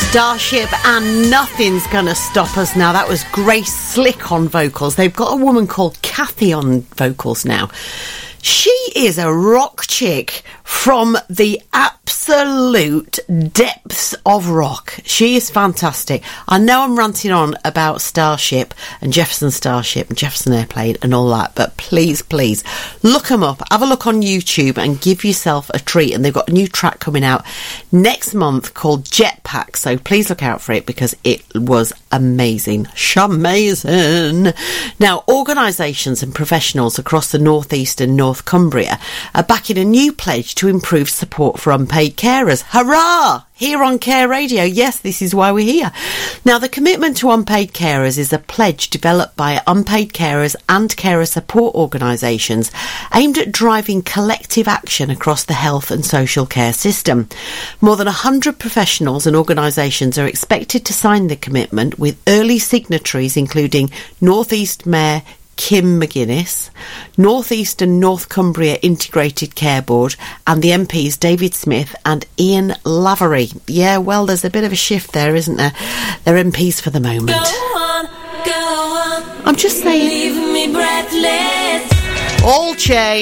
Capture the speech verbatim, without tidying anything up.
Starship and Nothing's Gonna Stop Us Now. That was Grace Slick on vocals. They've got a woman called Kathy on vocals now. She is a rock chick from the absolute depths of rock. She is fantastic. I know I'm ranting on about Starship and Jefferson Starship and Jefferson Airplane and all that, but please, please, look them up. Have a look on YouTube and give yourself a treat. And they've got a new track coming out next month called Jetpack, so please look out for it because it was amazing. Shamazing. Now, organisations and professionals across the North East and North Cumbria are backing a new pledge to improve support for unpaid carers. Hurrah! Here on Care Radio, yes, this is why we're here. Now, the commitment to unpaid carers is a pledge developed by unpaid carers and carer support organisations aimed at driving collective action across the health and social care system. More than one hundred professionals and organisations are expected to sign the commitment, with early signatories including North East Mayor Kim McGuinness, North East and North Cumbria Integrated Care Board, and the M Ps David Smith and Ian Lavery. Yeah, well, there's a bit of a shift there, isn't there? They're M Ps for the moment. Go on, go on. I'm just saying. Leave me breathless. All change.